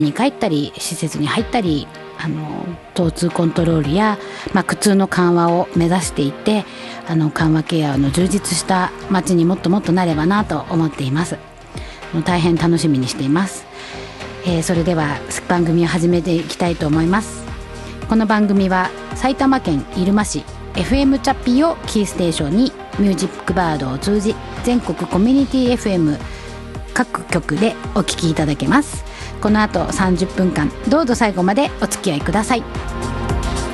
に帰ったり施設に入ったり疼痛コントロールや、苦痛の緩和を目指していて緩和ケアの充実した街にもっともっとなればなと思っています。大変楽しみにしています。それでは番組を始めていきたいと思います。この番組は埼玉県入間市 FM チャッピーをキーステーションにミュージックバードを通じ全国コミュニティ FM 各局でお聞きいただけます。この後30分間どうぞ最後までお付き合いください。